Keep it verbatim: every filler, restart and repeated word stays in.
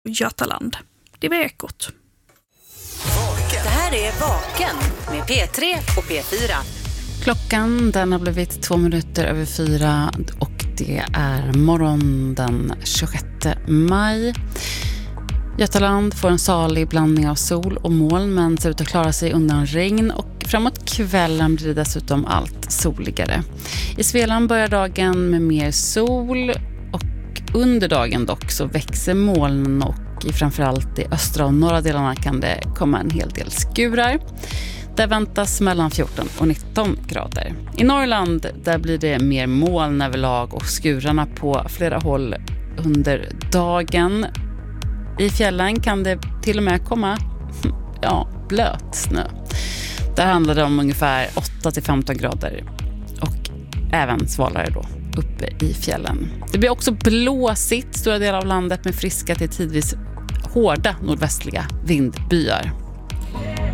Götaland. Det var Ekot. Det här är Vaken med P tre och P fyra. Klockan den har blivit två minuter över fyra och det är morgon den tjugosjätte maj. Götaland får en salig blandning av sol och moln men ser ut att klara sig undan regn och framåt kvällen blir det dessutom allt soligare. I Svealand börjar dagen med mer sol och under dagen dock så växer molnen och i framförallt i östra och norra delarna kan det komma en hel del skurar. Där väntas mellan fjorton och nitton grader. I Norrland där blir det mer moln överlag och skurarna på flera håll under dagen. I fjällen kan det till och med komma ja, blöt snö. Där handlar det om ungefär åtta till femton grader och även svalare då uppe i fjällen. Det blir också blåsigt stora delar av landet med friska till tidvis hårda nordvästliga vindbyar.